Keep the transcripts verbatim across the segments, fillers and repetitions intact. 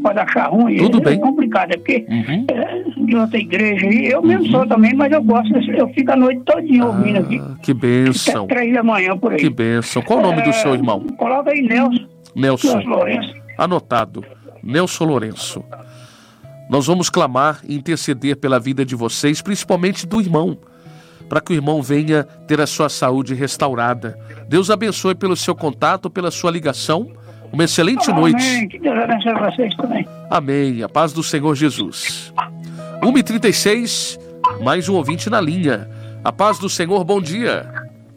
pode achar ruim. Tudo é, bem. É complicado, é porque Uhum. é, de outra igreja, e eu mesmo Uhum. sou também, mas eu gosto, eu fico a noite todinha ouvindo aqui. Ah, que bênção. Até três da manhã por aí. Que bênção. Qual o nome do seu irmão? Coloca aí, Nelson. Nelson. Nelson Lourenço. Anotado. Nelson Lourenço. Nós vamos clamar e interceder pela vida de vocês, principalmente do irmão, para que o irmão venha ter a sua saúde restaurada. Deus abençoe pelo seu contato, pela sua ligação. Uma excelente Amém. noite. Que Deus abençoe vocês também. Amém. A paz do Senhor Jesus. uma e trinta e seis, mais um ouvinte na linha. A paz do Senhor, bom dia.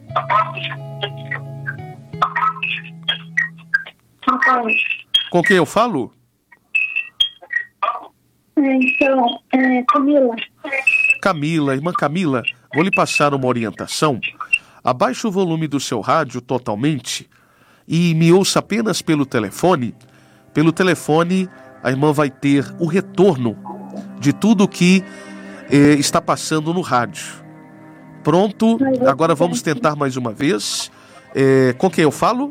Com quem eu falo? Então, é, Camila. Camila, irmã Camila, vou lhe passar uma orientação. Abaixe o volume do seu rádio totalmente e me ouça apenas pelo telefone. Pelo telefone, a irmã vai ter o retorno de tudo que eh, está passando no rádio. Pronto? Agora vamos tentar mais uma vez. Eh, com quem eu falo?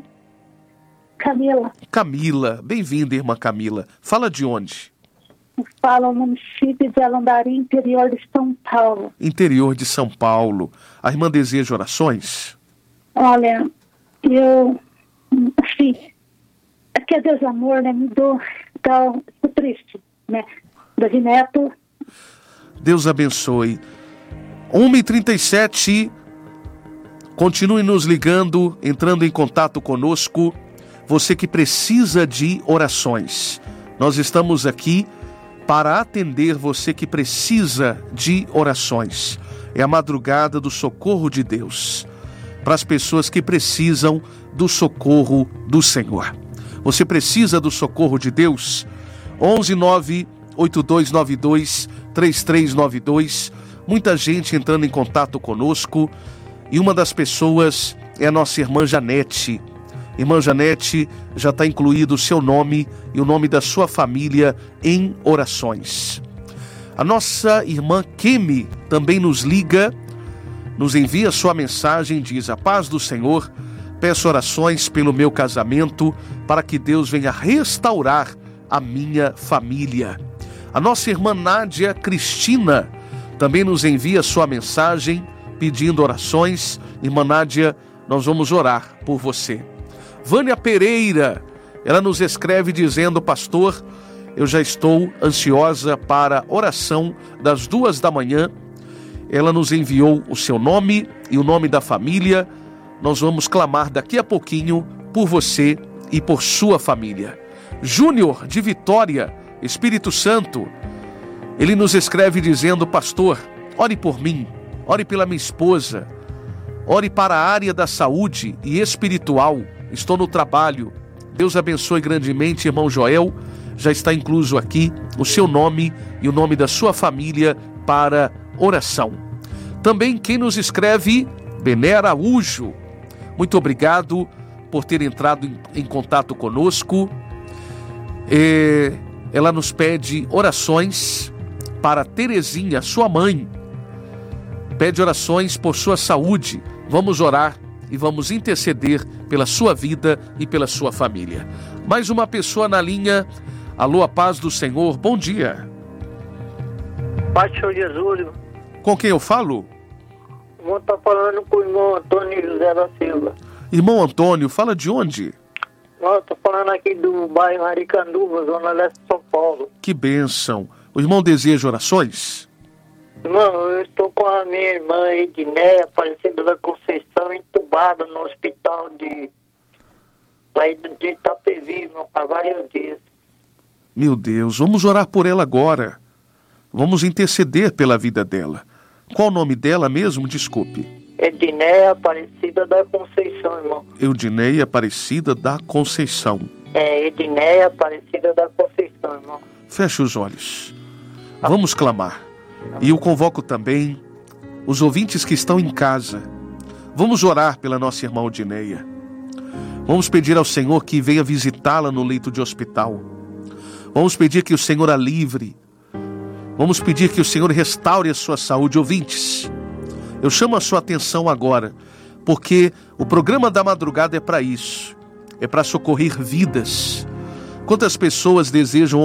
Camila. Camila, bem-vinda, irmã Camila. Fala de onde? Fala o município de Alandari, interior de São Paulo. Interior de São Paulo. A irmã deseja orações? Olha, eu, assim, aqui é desamor, né? Me dou, então, tô triste, né? Davi Neto. Deus abençoe. uma e trinta e sete, continue nos ligando, entrando em contato conosco. Você que precisa de orações. Nós estamos aqui para atender você que precisa de orações. É a madrugada do socorro de Deus, para as pessoas que precisam do socorro do Senhor. Você precisa do socorro de Deus? onze nove oito dois nove dois três três nove dois. Muita gente entrando em contato conosco, e uma das pessoas é a nossa irmã Janete. Irmã Janete, já está incluído o seu nome e o nome da sua família em orações. A nossa irmã Kemi também nos liga, nos envia sua mensagem, diz: a paz do Senhor, peço orações pelo meu casamento, para que Deus venha restaurar a minha família. A nossa irmã Nádia Cristina também nos envia sua mensagem, pedindo orações. Irmã Nádia, nós vamos orar por você. Vânia Pereira, ela nos escreve dizendo: pastor, eu já estou ansiosa para oração das duas da manhã. Ela nos enviou o seu nome e o nome da família. Nós vamos clamar daqui a pouquinho por você e por sua família. Júnior de Vitória, Espírito Santo, ele nos escreve dizendo: pastor, ore por mim, ore pela minha esposa, ore para a área da saúde e espiritual. Estou no trabalho. Deus abençoe grandemente, irmão Joel. Já está incluso aqui o seu nome e o nome da sua família para oração. Também quem nos escreve, Bené Araújo. Muito obrigado por ter entrado em, em contato conosco. É, ela nos pede orações para Terezinha, sua mãe. Pede orações por sua saúde. Vamos orar e vamos interceder pela sua vida e pela sua família. Mais uma pessoa na linha. Alô, a paz do Senhor, bom dia. Paz do Senhor Jesus. Com quem eu falo? O irmão está falando com o irmão Antônio José da Silva. Irmão Antônio, fala de onde? Eu estou falando aqui do bairro Aricanduva, zona leste de São Paulo. Que bênção. O irmão deseja orações? Irmão, eu estou com a minha irmã Edneia, Aparecida da Conceição, entubada no hospital de, de Itapevi, irmão, há vários dias. Meu Deus, vamos orar por ela agora. Vamos interceder pela vida dela. Qual o nome dela mesmo? Desculpe. Edneia Aparecida da Conceição, irmão. Eudineia Aparecida da Conceição. É, Edneia Aparecida da Conceição, irmão. Feche os olhos. Vamos clamar. E eu convoco também os ouvintes que estão em casa. Vamos orar pela nossa irmã Eudineia. Vamos pedir ao Senhor que venha visitá-la no leito de hospital. Vamos pedir que o Senhor a livre. Vamos pedir que o Senhor restaure a sua saúde. Ouvintes, eu chamo a sua atenção agora, porque o programa da madrugada é para isso. É para socorrer vidas. Quantas pessoas desejam